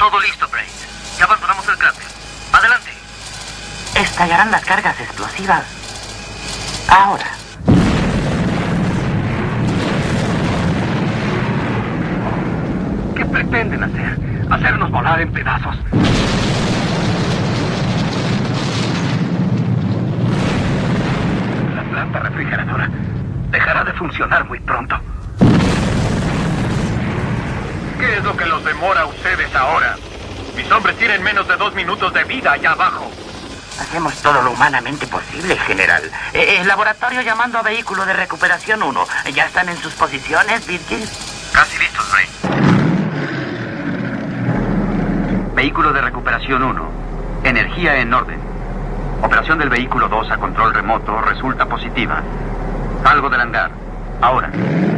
Todo listo, Brace. Ya abandonamos el cráter. Adelante. Estallarán las cargas explosivas. Ahora. ¿Qué pretenden hacer? ¿Hacernos volar en pedazos? La planta refrigeradora dejará de funcionar muy pronto. ¿Qué es lo que los demora a ustedes ahora? Mis hombres tienen menos de 2 minutos de vida allá abajo. Hacemos todo lo humanamente posible, general. El laboratorio llamando a vehículo de recuperación 1. ¿Ya están en sus posiciones, Virgil? Casi listos, Rey. Vehículo de recuperación 1. Energía en orden. Operación del vehículo 2 a control remoto resulta positiva. Salgo del hangar. Ahora.